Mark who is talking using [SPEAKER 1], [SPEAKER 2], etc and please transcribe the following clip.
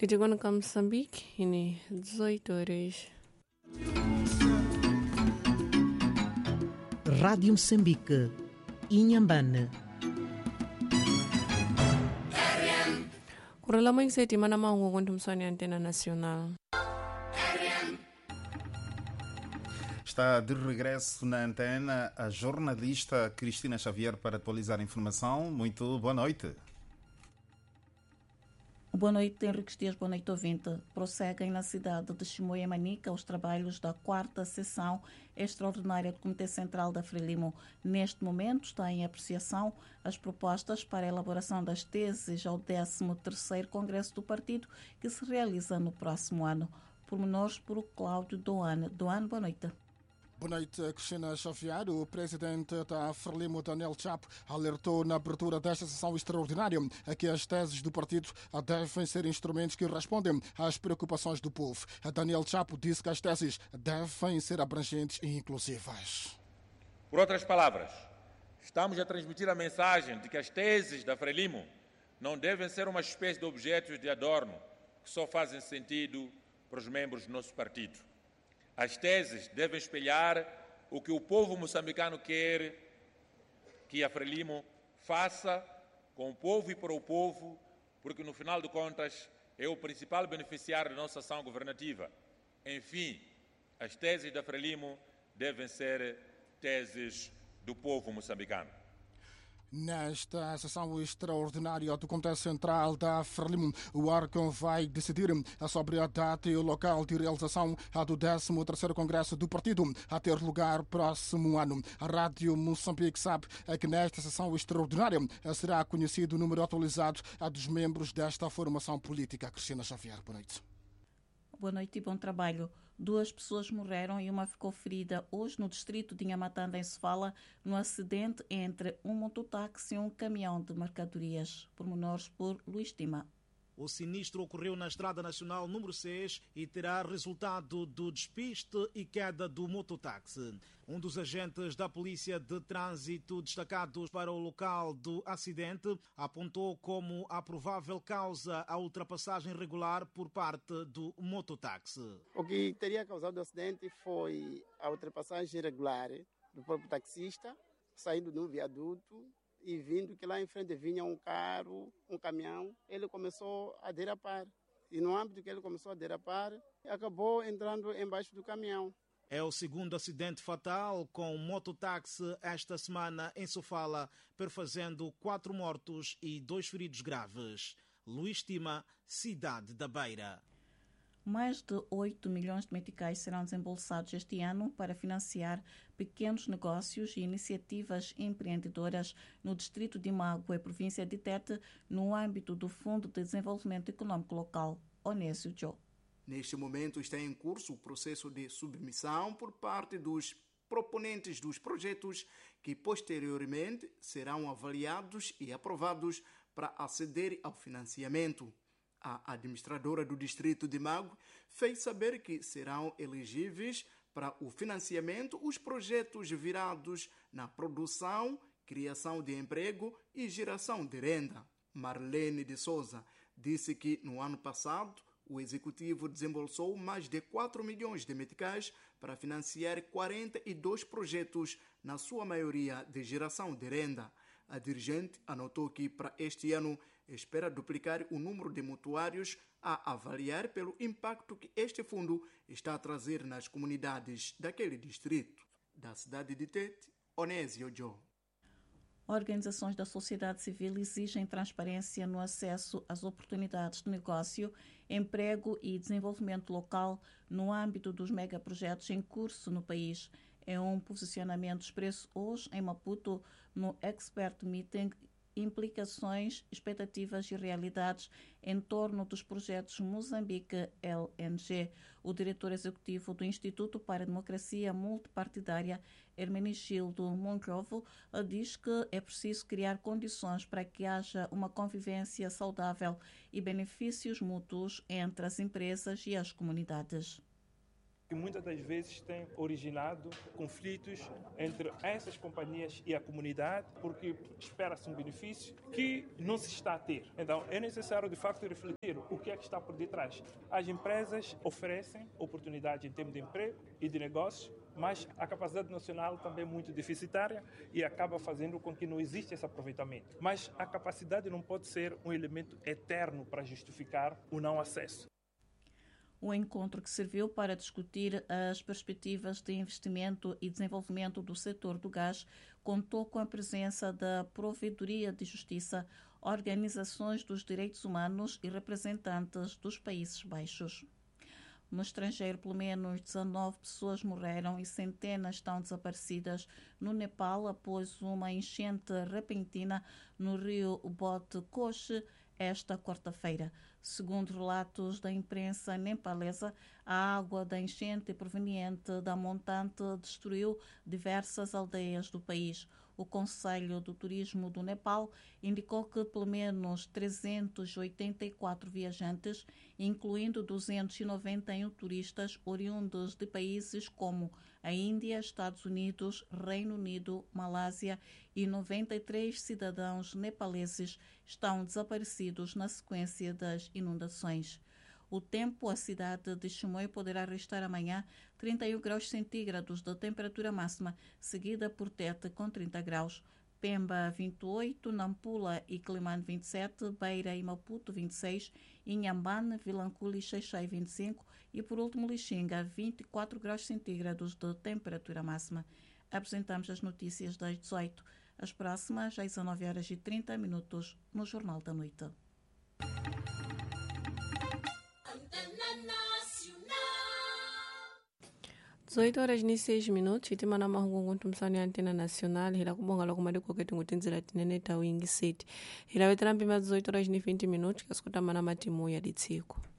[SPEAKER 1] Kitagona ka Moçambique, ini 18 horas.
[SPEAKER 2] Rádio Moçambique, Inhambane.
[SPEAKER 1] Kurela mo yung mana maungo kontumsoni Antena Nacional.
[SPEAKER 3] Está de regresso na antena a jornalista Cristina Xavier para atualizar a informação. Muito boa noite.
[SPEAKER 4] Boa noite, Henrique Dias. Boa noite, ouvinte. Prosseguem na cidade de Chimoio e Manica os trabalhos da 4ª sessão extraordinária do Comitê Central da Frelimo. Neste momento está em apreciação as propostas para a elaboração das teses ao 13º Congresso do Partido, que se realiza no próximo ano. Pormenores por o Cláudio Doane. Doane, boa noite.
[SPEAKER 5] Boa noite, Cristina Xavier. O presidente da Frelimo, Daniel Chapo, alertou na abertura desta sessão extraordinária que as teses do partido devem ser instrumentos que respondem às preocupações do povo. Daniel Chapo disse que as teses devem ser abrangentes e inclusivas.
[SPEAKER 6] Por outras palavras, estamos a transmitir a mensagem de que as teses da Frelimo não devem ser uma espécie de objetos de adorno que só fazem sentido para os membros do nosso partido. As teses devem espelhar o que o povo moçambicano quer que a Frelimo faça com o povo e para o povo, porque no final de contas é o principal beneficiário da nossa ação governativa. Enfim, as teses da Frelimo devem ser teses do povo moçambicano.
[SPEAKER 5] Nesta sessão extraordinária do Comitê Central da Frelimo, o órgão vai decidir sobre a data e o local de realização do 13º Congresso do Partido, a ter lugar próximo ano. A Rádio Moçambique sabe que nesta sessão extraordinária será conhecido o número atualizado dos membros desta formação política. Cristina Xavier, boa noite.
[SPEAKER 4] Boa noite e bom trabalho. 2 pessoas morreram e uma ficou ferida hoje no distrito de Inhamatanda, em Sofala, no acidente entre um mototáxi e um caminhão de mercadorias. Pormenores por Luís Tima.
[SPEAKER 7] O sinistro ocorreu na Estrada Nacional número 6 e terá resultado do despiste e queda do mototáxi. Um dos agentes da Polícia de Trânsito destacados para o local do acidente apontou como a provável causa a ultrapassagem irregular por parte do mototáxi.
[SPEAKER 8] O que teria causado o acidente foi a ultrapassagem irregular do próprio taxista, saindo do viaduto e vindo que lá em frente vinha um carro, um caminhão, ele começou a derrapar. E no âmbito que ele começou a derrapar, acabou entrando embaixo do caminhão.
[SPEAKER 7] É o segundo acidente fatal com mototáxi esta semana em Sofala, perfazendo 4 mortos e 2 feridos graves. Luís Tima, Cidade da Beira.
[SPEAKER 4] Mais de 8 milhões de meticais serão desembolsados este ano para financiar pequenos negócios e iniciativas empreendedoras no distrito de Mague, província de Tete, no âmbito do Fundo de Desenvolvimento Econômico Local, Onésio Jô.
[SPEAKER 9] Neste momento está em curso o processo de submissão por parte dos proponentes dos projetos que posteriormente serão avaliados e aprovados para aceder ao financiamento. A administradora do distrito de Mague fez saber que serão elegíveis para o financiamento os projetos virados na produção, criação de emprego e geração de renda. Marlene de Souza disse que no ano passado o executivo desembolsou mais de 4 milhões de meticais para financiar 42 projetos, na sua maioria de geração de renda. A dirigente anotou que para este ano espera duplicar o número de mutuários a avaliar pelo impacto que este fundo está a trazer nas comunidades daquele distrito. Da cidade de Tete, Onésio Jô.
[SPEAKER 4] Organizações da sociedade civil exigem transparência no acesso às oportunidades de negócio, emprego e desenvolvimento local no âmbito dos megaprojetos em curso no país. É um posicionamento expresso hoje em Maputo no Expert Meeting Implicações, Expectativas e Realidades em torno dos projetos Moçambique LNG. O diretor executivo do Instituto para a Democracia Multipartidária, Hermenegildo Mongrovo, diz que é preciso criar condições para que haja uma convivência saudável e benefícios mútuos entre as empresas e as comunidades.
[SPEAKER 10] que muitas das vezes tem originado conflitos entre essas companhias e a comunidade, porque espera-se um benefício que não se está a ter. Então, é necessário, de facto, refletir o que é que está por detrás. As empresas oferecem oportunidades em termos de emprego e de negócios, mas a capacidade nacional também é muito deficitária e acaba fazendo com que não exista esse aproveitamento. Mas a capacidade não pode ser um elemento eterno para justificar o não acesso.
[SPEAKER 4] O encontro, que serviu para discutir as perspectivas de investimento e desenvolvimento do setor do gás, contou com a presença da Provedoria de Justiça, organizações dos direitos humanos e representantes dos Países Baixos. No estrangeiro, pelo menos 19 pessoas morreram e centenas estão desaparecidas no Nepal após uma enchente repentina no rio Bot-Kosh esta quarta-feira. Segundo relatos da imprensa nepalesa, a água da enchente proveniente da montante destruiu diversas aldeias do país. O Conselho do Turismo do Nepal indicou que pelo menos 384 viajantes, incluindo 291 turistas oriundos de países como a Índia, Estados Unidos, Reino Unido, Malásia e 93 cidadãos nepaleses, estão desaparecidos na sequência das inundações. O tempo, a cidade de Chimoio poderá registrar amanhã 31 graus centígrados de temperatura máxima, seguida por Tete com 30 graus. Pemba 28, Nampula e Climane 27, Beira e Maputo 26, Inhambane, Vilanculo e Xai-Xai 25 e por último Lixinga 24 graus centígrados de temperatura máxima. Apresentamos as notícias das 18. As próximas às 19h30 no Jornal da Noite.
[SPEAKER 1] 18h06 hitimana mahungu ntumsani antena nacional hila kubonga loko madiko ketu ngutinzira tinene tawingi city hila veterampi ma 18h20 kasikutamana matimu ya ditsiko.